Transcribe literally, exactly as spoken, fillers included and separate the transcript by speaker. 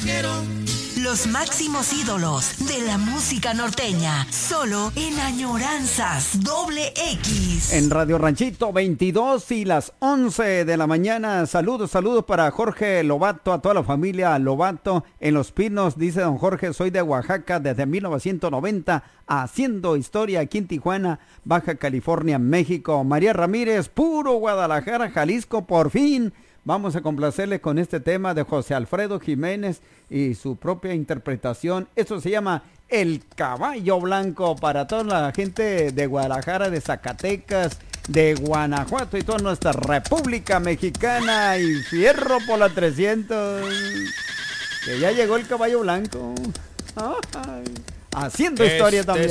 Speaker 1: Los máximos ídolos de la música norteña, solo en Añoranzas Doble X.
Speaker 2: En Radio Ranchito veintidós y las once de la mañana. Saludos, saludos para Jorge Lobato, a toda la familia Lobato en Los Pinos. Dice don Jorge, soy de Oaxaca desde mil novecientos noventa, haciendo historia aquí en Tijuana, Baja California, México. María Ramírez, puro Guadalajara, Jalisco, por fin. Vamos a complacerle con este tema de José Alfredo Jiménez y su propia interpretación. Eso se llama El Caballo Blanco, para toda la gente de Guadalajara, de Zacatecas, de Guanajuato y toda nuestra República Mexicana. Y fierro por la trescientos, que ya llegó el Caballo Blanco. Ay, haciendo historia también.